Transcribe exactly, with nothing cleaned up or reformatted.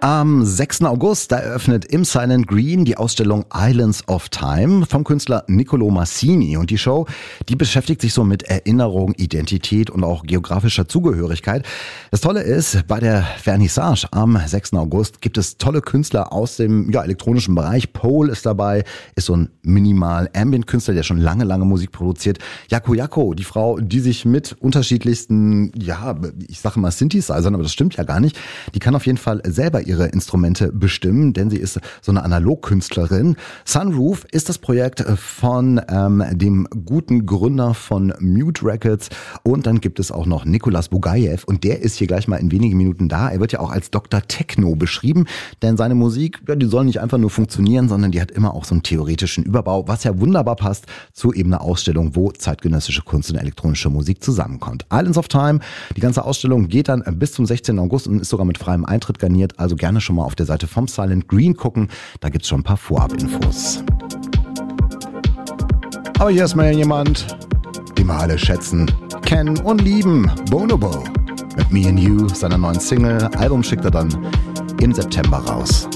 Am sechsten August, da eröffnet im Silent Green die Ausstellung Islands of Time vom Künstler Niccolo Massini. Und die Show, die beschäftigt sich so mit Erinnerung, Identität und auch geografischer Zugehörigkeit. Das Tolle ist, bei der Vernissage am sechsten August gibt es tolle Künstler aus dem ja, elektronischen Bereich. Pole ist dabei, ist so ein Minimal-Ambient-Künstler, der schon lange, lange Musik produziert. Jaco Jaco, die Frau, die sich mit unterschiedlichsten, ja, ich sage mal Synthesizern, aber das stimmt ja gar nicht, die kann auf jeden Fall selber ihre Instrumente bestimmen, denn sie ist so eine Analogkünstlerin. Sunroof ist das Projekt von ähm, dem guten Gründer von Mute Records und dann gibt es auch noch Nicolas Bugayev und der ist hier gleich mal in wenigen Minuten da. Er wird ja auch als Doktor Techno beschrieben, denn seine Musik, ja, die soll nicht einfach nur funktionieren, sondern die hat immer auch so einen theoretischen Überbau, was ja wunderbar passt zu eben einer Ausstellung, wo zeitgenössische Kunst und elektronische Musik zusammenkommt. Islands of Time, die ganze Ausstellung geht dann bis zum sechzehnten August und ist sogar mit freiem Eintritt garniert, also gerne schon mal auf der Seite vom Silent Green gucken, da gibt's schon ein paar Vorabinfos. Aber hier ist mal jemand, den wir alle schätzen, kennen und lieben, Bonobo. Mit Me and You, seiner neuen Single, Album schickt er dann im September raus.